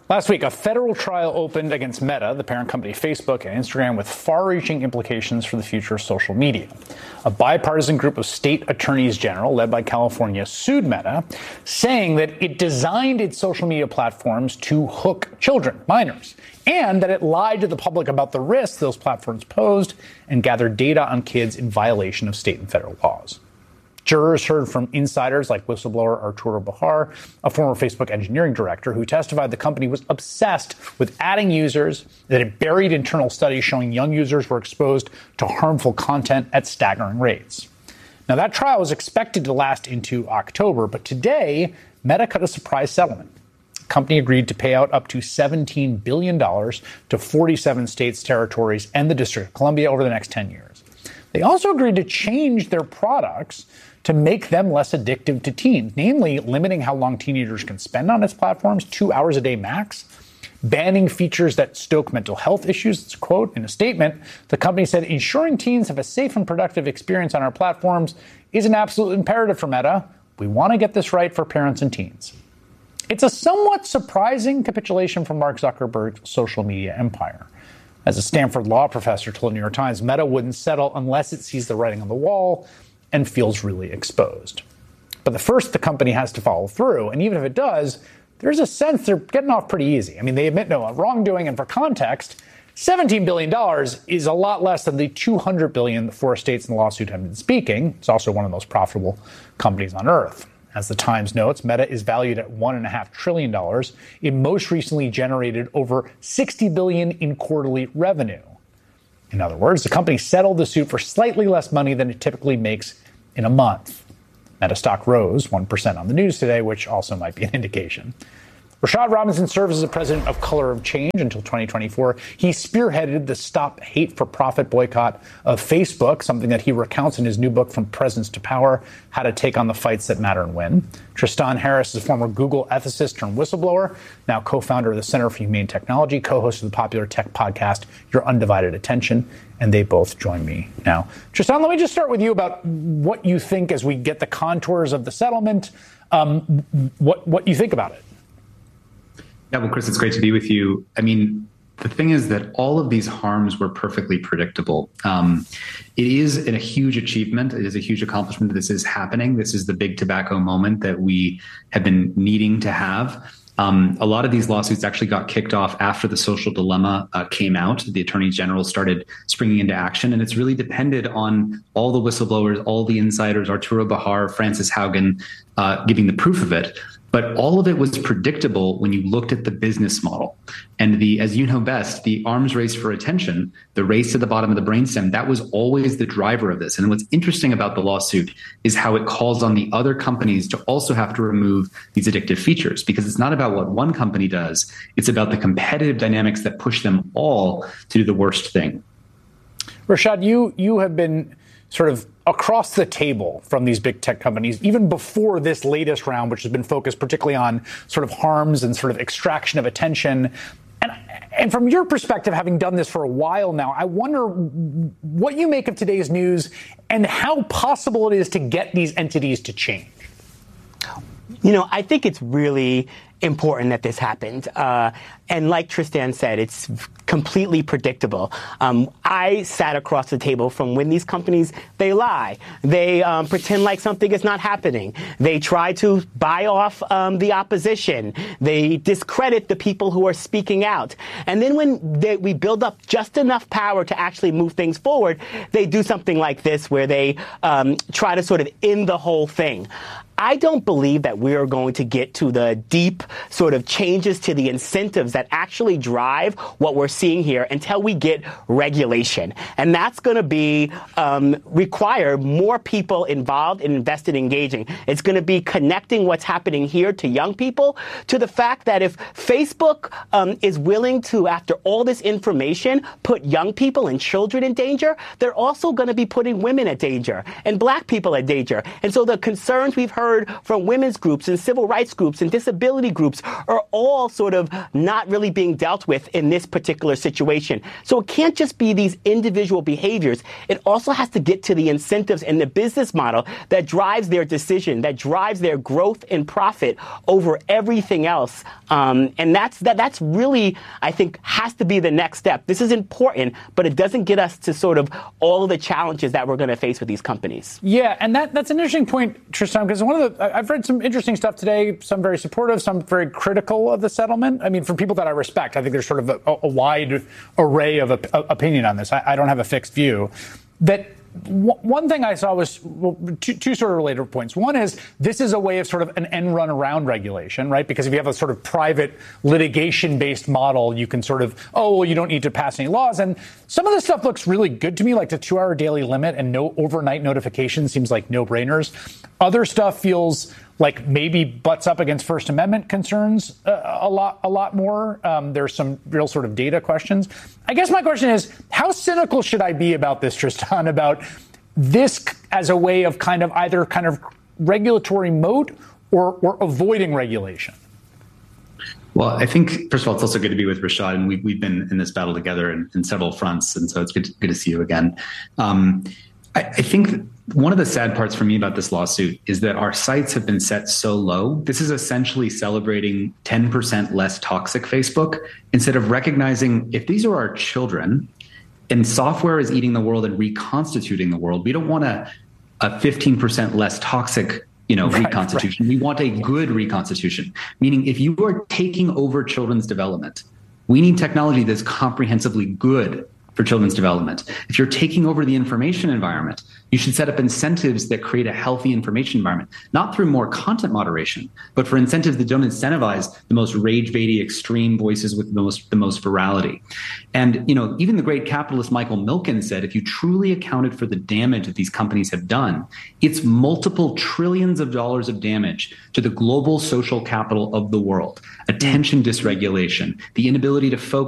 Last week, a federal trial opened against Meta, the parent company Facebook and Instagram, with far-reaching implications for the future of social media. A bipartisan group of state attorneys general, led by California, sued Meta, saying that it designed its social media platforms to hook children, minors, and that it lied to the public about the risks those platforms posed and gathered data on kids in violation of state and federal laws. Jurors heard from insiders like whistleblower Arturo Bahar, a former Facebook engineering director, who testified the company was obsessed with adding users, that it buried internal studies showing young users were exposed to harmful content at staggering rates. Now, that trial was expected to last into October, but today, Meta cut a surprise settlement. The company agreed to pay out up to $17 billion to 47 states, territories, and the District of Columbia over the next 10 years. They also agreed to change their products to make them less addictive to teens, namely limiting how long teenagers can spend on its platforms, 2 hours a day max, banning features that stoke mental health issues. It's a quote in a statement. The company said, ensuring teens have a safe and productive experience on our platforms is an absolute imperative for Meta. We want to get this right for parents and teens. It's a somewhat surprising capitulation from Mark Zuckerberg's social media empire. As a Stanford law professor told the New York Times, Meta wouldn't settle unless it sees the writing on the wall and feels really exposed. But the company has to follow through. And even if it does, there's a sense they're getting off pretty easy. I mean, they admit no wrongdoing. And for context, $17 billion is a lot less than the $200 billion the four states in the lawsuit have been speaking. It's also one of the most profitable companies on earth. As the Times notes, Meta is valued at $1.5 trillion. It most recently generated over $60 billion in quarterly revenue. In other words, the company settled the suit for slightly less money than it typically makes in a month. Meta stock rose 1% on the news today, which also might be an indication. Rashad Robinson serves as the president of Color of Change until 2024. He spearheaded the Stop Hate for Profit boycott of Facebook, something that he recounts in his new book, From Presence to Power, How to Take on the Fights That Matter and Win. Tristan Harris is a former Google ethicist turned whistleblower, now co-founder of the Center for Humane Technology, co-host of the popular tech podcast, Your Undivided Attention, and they both join me now. Tristan, let me just start with you about what you think as we get the contours of the settlement, what you think about it. Yeah, well, Chris, it's great to be with you. I mean, the thing is that all of these harms were perfectly predictable. It is a huge achievement. It is a huge accomplishment that this is happening. This is the big tobacco moment that we have been needing to have. A lot of these lawsuits actually got kicked off after the Social Dilemma came out. The attorney general started springing into action, and it's really depended on all the whistleblowers, all the insiders, Arturo Bahar, Frances Haugen, giving the proof of it. But all of it was predictable when you looked at the business model. And as you know best, the arms race for attention, the race to the bottom of the brainstem, that was always the driver of this. And what's interesting about the lawsuit is how it calls on the other companies to also have to remove these addictive features, because it's not about what one company does. It's about the competitive dynamics that push them all to do the worst thing. Rashad, you have been sort of across the table from these big tech companies, even before this latest round, which has been focused particularly on sort of harms and sort of extraction of attention. And from your perspective, having done this for a while now, I wonder what you make of today's news and how possible it is to get these entities to change. You know, I think it's really important that this happened. And like Tristan said, it's completely predictable. I sat across the table from when these companies, they lie. They pretend like something is not happening. They try to buy off the opposition. They discredit the people who are speaking out. And then when we build up just enough power to actually move things forward, they do something like this where they try to sort of end the whole thing. I don't believe that we are going to get to the deep sort of changes to the incentives that actually drive what we're seeing here until we get regulation. And that's going to be require more people involved and invested in engaging. It's going to be connecting what's happening here to young people, to the fact that if Facebook is willing to, after all this information, put young people and children in danger, they're also going to be putting women at danger and black people at danger. And so the concerns we've heard from women's groups and civil rights groups and disability groups are all sort of not really being dealt with in this particular situation. So it can't just be these individual behaviors. It also has to get to the incentives and the business model that drives their decision, that drives their growth and profit over everything else. And that's really, I think, has to be the next step. This is important, but it doesn't get us to sort of all of the challenges that we're going to face with these companies. Yeah, and that's an interesting point, Tristan, because I've read some interesting stuff today, some very supportive, some very critical of the settlement. I mean, from people that I respect, I think there's sort of a wide array of opinion on this. I don't have a fixed view. That one thing I saw was two sort of related points. One is this is a way of sort of an end run around regulation, right? Because if you have a sort of private litigation-based model, you can sort of, you don't need to pass any laws. And some of this stuff looks really good to me, like the 2-hour daily limit and no overnight notification seems like no-brainers. Other stuff feels like maybe butts up against First Amendment concerns a lot more. There's some real sort of data questions. I guess my question is, how cynical should I be about this, Tristan, about this as a way of either regulatory moat or avoiding regulation? Well, I think, first of all, it's also good to be with Rashad, and we've been in this battle together in several fronts, and so it's good to see you again. I think one of the sad parts for me about this lawsuit is that our sights have been set so low. This is essentially celebrating 10% less toxic Facebook instead of recognizing if these are our children and software is eating the world and reconstituting the world, we don't want a 15% less toxic reconstitution. Right. We want a good reconstitution, meaning if you are taking over children's development, we need technology that's comprehensively good for children's development. If you're taking over the information environment, you should set up incentives that create a healthy information environment, not through more content moderation, but for incentives that don't incentivize the most rage-baity extreme voices with the most virality. And, even the great capitalist Michael Milken said, if you truly accounted for the damage that these companies have done, it's multiple trillions of dollars of damage to the global social capital of the world. Attention dysregulation, the inability to focus